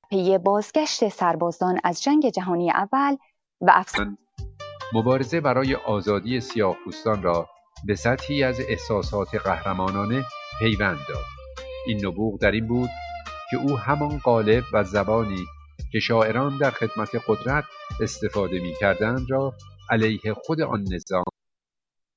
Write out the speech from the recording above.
پی بازگشت سربازان از جنگ جهانی اول و مبارزه برای آزادی سیاه‌پوستان را به سطحی از احساسات قهرمانانه پیوند داد. این نبوغ در این بود که او همان قالب و زبانی که شاعران در خدمت قدرت استفاده می‌کردند را علیه خود آن نظام